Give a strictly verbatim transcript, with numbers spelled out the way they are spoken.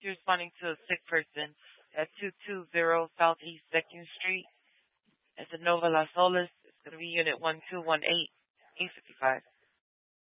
You're responding to a sick person at two two zero Southeast second Street. It's at Nova Las Olas. It's going to be unit one two one eight, eight fifty-five.